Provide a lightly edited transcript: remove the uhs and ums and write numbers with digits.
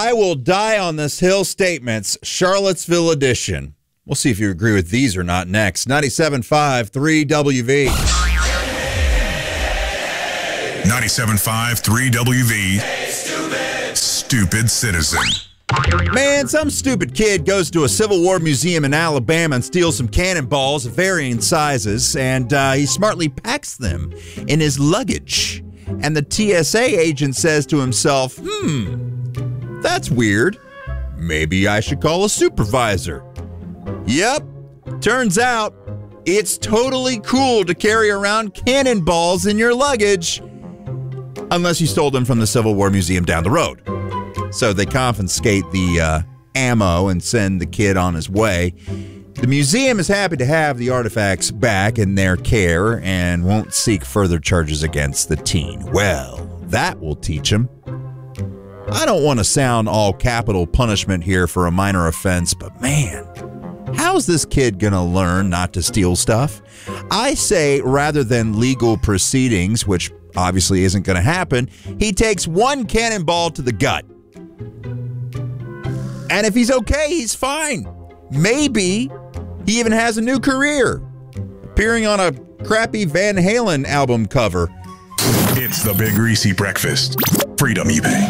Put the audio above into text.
I will die on this hill statements, Charlottesville edition. We'll see if you agree with these or not next. 97.5, 3WV. 97.5, 3WV. Stupid Citizen. Man, some stupid kid goes to a Civil War museum in Alabama and steals some cannonballs of varying sizes, and he smartly packs them in his luggage. And the TSA agent says to himself, that's weird. Maybe I should call a supervisor. Yep, turns out it's totally cool to carry around cannonballs in your luggage, unless you stole them from the Civil War Museum down the road. So they confiscate the ammo and send the kid on his way. The museum is happy to have the artifacts back in their care and won't seek further charges against the teen. Well, that will teach him. I don't want to sound all capital punishment here for a minor offense, but man, how's this kid going to learn not to steal stuff? I say rather than legal proceedings, which obviously isn't going to happen, he takes one cannonball to the gut. And if he's okay, he's fine. Maybe he even has a new career, appearing on a crappy Van Halen album cover. It's the Big Greasy Breakfast. Freedom eBay.